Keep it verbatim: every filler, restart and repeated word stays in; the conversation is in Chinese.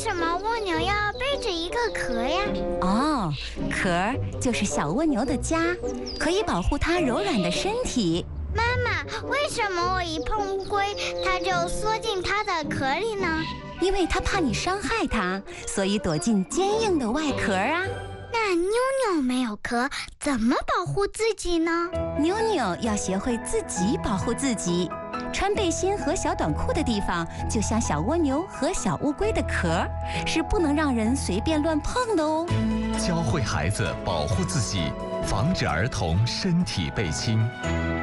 什么蜗牛要背着一个壳呀？ 哦，壳就是小蜗牛的家，可以保护它柔软的身体。 妈妈，为什么我一碰乌龟，它就缩进它的壳里呢？ 因为它怕你伤害它，所以躲进坚硬的外壳啊。 那妞妞没有壳，怎么保护自己呢？ 妞妞要学会自己保护自己。穿背心和小短裤的地方，就像小蜗牛和小乌龟的壳，是不能让人随便乱碰的哦。 教会孩子保护自己，防止儿童身体被侵。